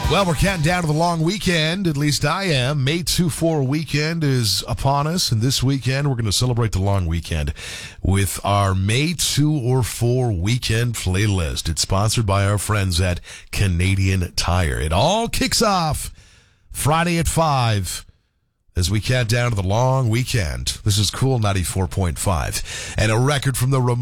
Well, we're counting down to the long weekend. At least I am. May 2-4 weekend is upon us, and this weekend we're going to celebrate the long weekend with our May 2 or 4 weekend playlist. It's sponsored by our friends at Canadian Tire. It all kicks off Friday at 5 as we count down to the long weekend. This is Cool 94.5, and a record from the